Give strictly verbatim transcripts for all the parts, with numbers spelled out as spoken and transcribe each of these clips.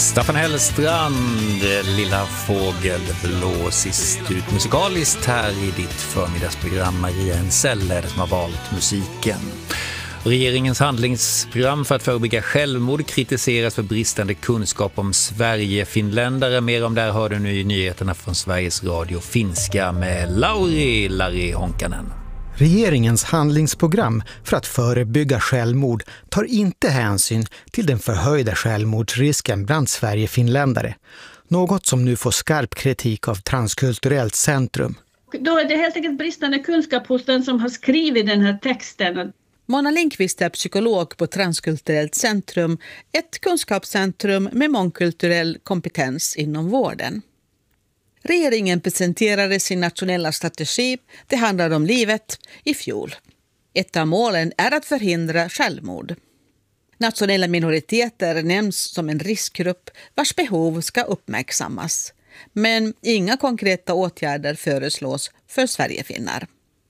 Staffan Hellstrand, Lilla fågel, blå sist ut musikaliskt här i ditt förmiddagsprogram. Maria Ensell är det som har valt musiken. Regeringens handlingsprogram för att förebygga självmord kritiseras för bristande kunskap om Sverige-finländare. Mer om det här hör du nu i nyheterna från Sveriges Radio Finska med Lauri Lari Honkanen. Regeringens handlingsprogram för att förebygga självmord tar inte hänsyn till den förhöjda självmordsrisken bland Sverige-finländare. Något som nu får skarp kritik av Transkulturellt Centrum. Då är det helt enkelt bristande kunskap hos den som har skrivit den här texten. Mona Lindqvist är psykolog på Transkulturellt Centrum, ett kunskapscentrum med mångkulturell kompetens inom vården. Regeringen presenterade sin nationella strategi, det handlar om livet, i fjol. Ett av målen är att förhindra självmord. Nationella minoriteter nämns som en riskgrupp vars behov ska uppmärksammas. Men inga konkreta åtgärder föreslås för Sverigefinnar.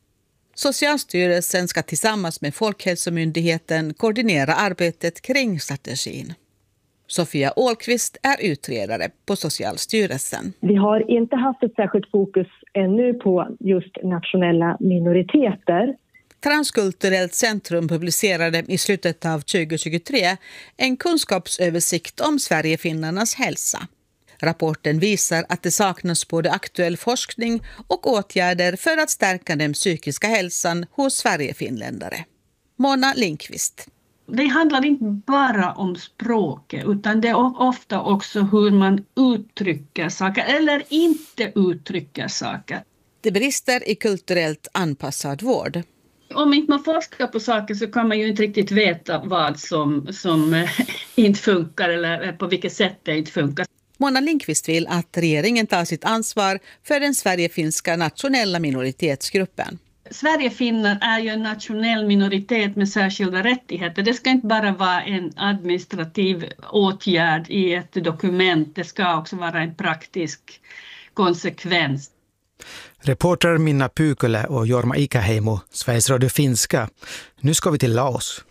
Socialstyrelsen ska tillsammans med Folkhälsomyndigheten koordinera arbetet kring strategin. Sofia Ålqvist är utredare på Socialstyrelsen. Vi har inte haft ett särskilt fokus ännu på just nationella minoriteter. Transkulturellt Centrum publicerade i slutet av tjugohundratjugotre en kunskapsöversikt om Sverigefinnarnas hälsa. Rapporten visar att det saknas både aktuell forskning och åtgärder för att stärka den psykiska hälsan hos Sverigefinländare. Mona Lindqvist. Det handlar inte bara om språket utan det är ofta också hur man uttrycker saker eller inte uttrycker saker. Det brister i kulturellt anpassad vård. Om inte man forskar på saker så kan man ju inte riktigt veta vad som, som inte funkar eller på vilket sätt det inte funkar. Mona Lindqvist vill att regeringen tar sitt ansvar för den sverigefinska nationella minoritetsgruppen. Sverigefinnar är ju en nationell minoritet med särskilda rättigheter. Det ska inte bara vara en administrativ åtgärd i ett dokument. Det ska också vara en praktisk konsekvens. Reporter Minna Pykälä och Jorma Ikäheimo, Sveriges Radio Finska. Nu ska vi till Laos.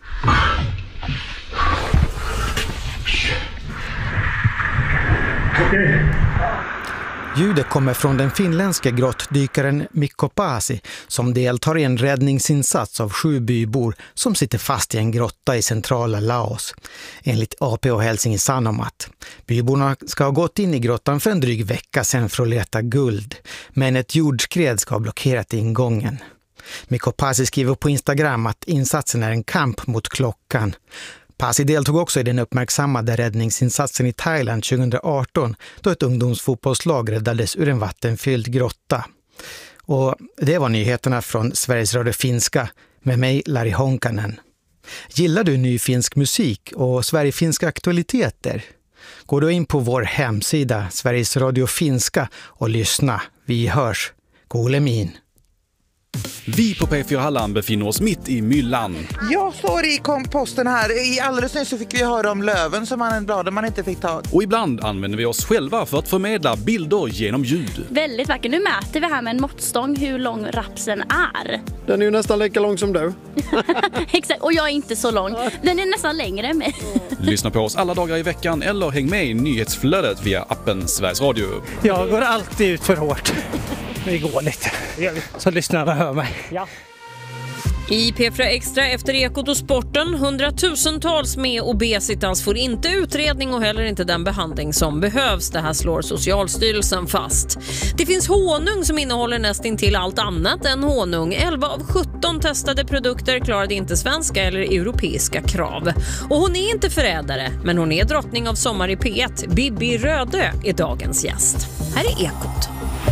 Okay. Ljudet kommer från den finländska grottdykaren Mikko Paasi som deltar i en räddningsinsats av sju bybor som sitter fast i en grotta i centrala Laos. Enligt A P och Helsingin Sanomat. Byborna ska ha gått in i grottan för en dryg vecka sedan för att leta guld, men ett jordskred ska ha blockerat ingången. Mikko Paasi skriver på Instagram att insatsen är en kamp mot klockan. Paasi deltog också i den uppmärksammade räddningsinsatsen i Thailand tjugohundraarton då ett ungdomsfotbollslag räddades ur en vattenfylld grotta. Och det var nyheterna från Sveriges Radio Finska med mig Lari Honkanen. Gillar du ny finsk musik och Sverigefinska aktualiteter? Gå då in på vår hemsida Sveriges Radio Finska och lyssna. Vi hörs. Golemin. Vi på P fyra Halland befinner oss mitt i myllan. Jag står i komposten här. I alldeles nyss så fick vi höra om löven som man, bladen man inte fick ta. Och ibland använder vi oss själva för att förmedla bilder genom ljud. Väldigt vackert. Nu mäter vi här med en måttstång hur lång rapsen är. Den är ju nästan lika lång som du. Exakt, och jag är inte så lång. Den är nästan längre än mig. Lyssna på oss alla dagar i veckan eller häng med i nyhetsflödet via appen Sveriges Radio. Jag går alltid ut för hårt. Det går lite. Så lyssnarna hör mig. Ja. I P fyra Extra efter Ekot och sporten, hundratusentals med obesitas får inte utredning och heller inte den behandling som behövs. Det här slår Socialstyrelsen fast. Det finns honung som innehåller nästintill allt annat än honung. elva av sjutton testade produkter klarade inte svenska eller europeiska krav. Och hon är inte förrädare, men hon är drottning av Sommar i P ett. Bibi Rödö är dagens gäst. Här är Ekot.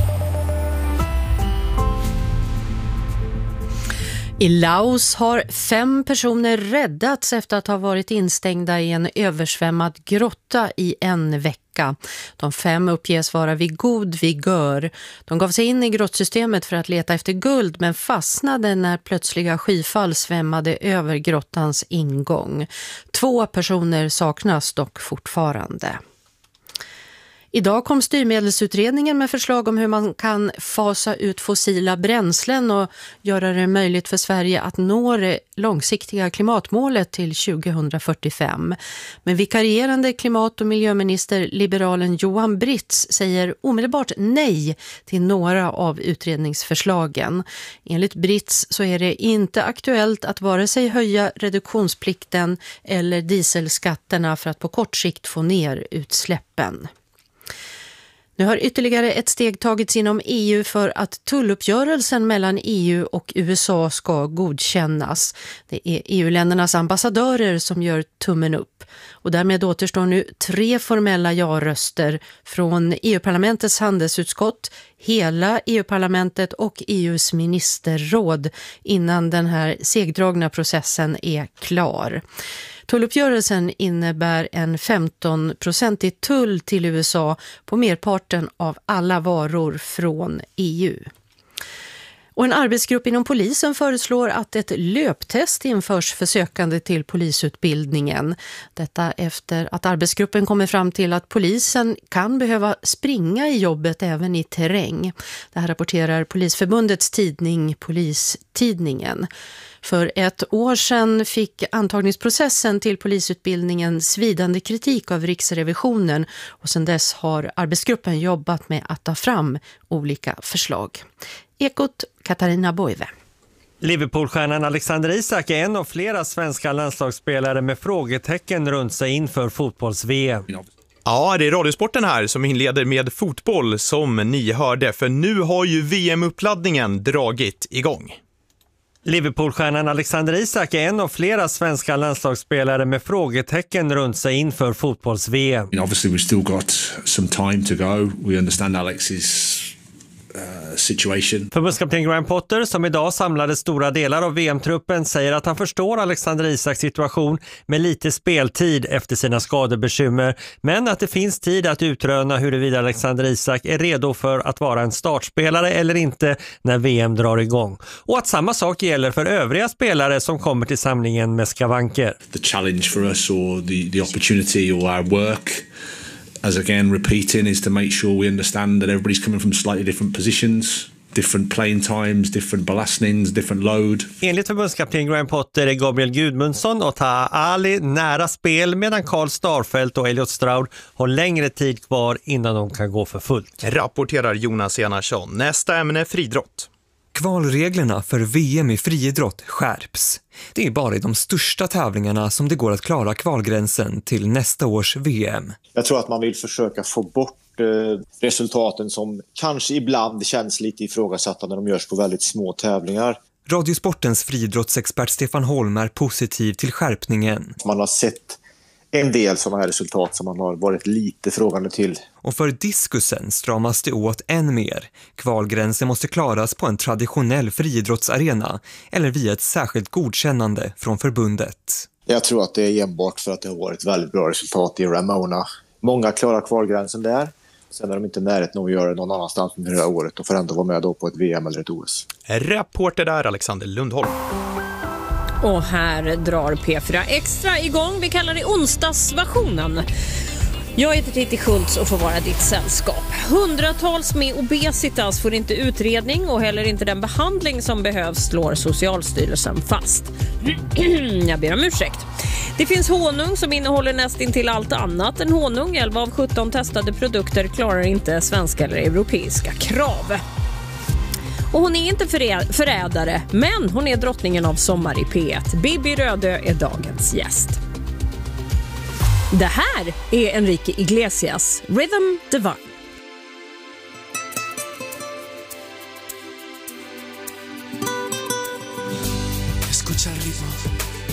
I Laos har fem personer räddats efter att ha varit instängda i en översvämmad grotta i en vecka. De fem uppges vara vid god vigör. De gav sig in i grottsystemet för att leta efter guld men fastnade när plötsliga skyfall svämmade över grottans ingång. Två personer saknas dock fortfarande. Idag kom styrmedelsutredningen med förslag om hur man kan fasa ut fossila bränslen och göra det möjligt för Sverige att nå det långsiktiga klimatmålet till tjugohundrafyrtiofem. Men vikarierande klimat- och miljöminister liberalen Johan Britz säger omedelbart nej till några av utredningsförslagen. Enligt Britz så är det inte aktuellt att vare sig höja reduktionsplikten eller dieselskatterna för att på kort sikt få ner utsläppen. Nu har ytterligare ett steg tagits inom E U för att tulluppgörelsen mellan E U och U S A ska godkännas. Det är E U-ländernas ambassadörer som gör tummen upp. Och därmed återstår nu tre formella ja-röster från E U-parlamentets handelsutskott, hela E U-parlamentet och E U:s ministerråd innan den här segdragna processen är klar. Tulluppgörelsen innebär en femton-procentig tull till U S A på merparten av alla varor från E U. Och en arbetsgrupp inom polisen föreslår att ett löptest införs för sökande till polisutbildningen. Detta efter att arbetsgruppen kommer fram till att polisen kan behöva springa i jobbet även i terräng. Det här rapporterar Polisförbundets tidning Polistidningen. För ett år sedan fick antagningsprocessen till polisutbildningen svidande kritik av Riksrevisionen och sedan dess har arbetsgruppen jobbat med att ta fram olika förslag. Ekot, Katarina Boive. Liverpoolstjärnan Alexander Isak är en av flera svenska landslagsspelare med frågetecken runt sig inför fotbolls-V M. Ja, det är Radiosporten här som inleder med fotboll som ni hörde, för nu har ju V M-uppladdningen dragit igång. Liverpoolstjärnan Alexander Isak är en av flera svenska landslagsspelare med frågetecken runt sig inför fotbolls-V M. Obviously we've still got some time to go. We understand Alex's uh, situation. Förbundskapten Graham Potter, som idag samlade stora delar av V M-truppen, säger att han förstår Alexander Isaks situation med lite speltid efter sina skadebekymmer, men att det finns tid att utröna huruvida Alexander Isak är redo för att vara en startspelare eller inte när V M drar igång. Och att samma sak gäller för övriga spelare som kommer till samlingen med skavanker. The challenge for us or the, the opportunity or our work, as again repeating, is to make sure we understand that everybody's coming from slightly different positions, different playing times, different belastnings, different load. Enligt förbundskapten Graham Potter är Gabriel Gudmundsson och Taha Ali nära spel, medan Karl Starfelt och Elliot Stroud har längre tid kvar innan de kan gå för fullt. Rapporterar Jonas Enarsson. Nästa ämne, friidrott. Kvalreglerna för V M i friidrott skärps. Det är bara i de största tävlingarna som det går att klara kvalgränsen till nästa års V M. Jag tror att man vill försöka få bort eh, resultaten som kanske ibland känns lite ifrågasatta när de görs på väldigt små tävlingar. Radiosportens friidrottsexpert Stefan Holm är positiv till skärpningen. Man har sett en del sådana här resultat som man har varit lite frågande till. Och för diskusen stramas det åt än mer. Kvalgränsen måste klaras på en traditionell friidrottsarena eller via ett särskilt godkännande från förbundet. Jag tror att det är enbart för att det har varit väldigt bra resultat i Ramona. Många klarar kvalgränsen där. Sen är de inte närheten att göra det någon annanstans under det här året och får ändå vara med då på ett V M eller ett O S. Rapporter där, Alexander Lundholm. Och här drar P fyra Extra igång. Vi kallar det onsdagsversionen. Jag heter Titti Schultz och får vara ditt sällskap. Hundratals med obesitas får inte utredning och heller inte den behandling som behövs, slår Socialstyrelsen fast. Jag ber om ursäkt. Det finns honung som innehåller nästintill allt annat än honung. elva av sjutton testade produkter klarar inte svenska eller europeiska krav. Och hon är inte förrädare, men hon är drottningen av sommar i P ett. Bibi Rödö är dagens gäst. Det här är Enrique Iglesias, Rhythm Divine. Escucha el ritmo.